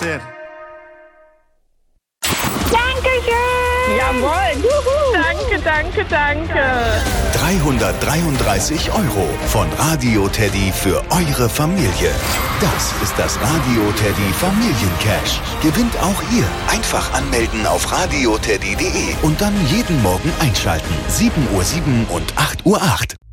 sehr. Dankeschön! Jawohl! Juhu. Danke. 333 € von Radio Teddy für eure Familie. Das ist das Radio Teddy Familiencash. Gewinnt auch ihr. Einfach anmelden auf radioteddy.de und dann jeden Morgen einschalten. 7:07 und 8:08 Uhr.